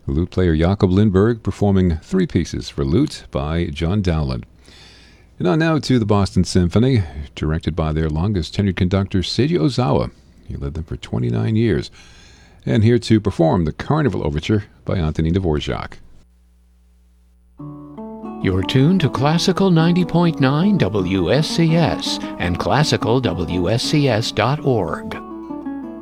Lute player Jakob Lindberg performing three pieces for lute by John Dowland. And on now to the Boston Symphony, directed by their longest-tenured conductor, Seiji Ozawa. He led them for 29 years. And here to perform the Carnival Overture by Antonin Dvorak. You're tuned to Classical 90.9 WSCS and classicalwscs.org.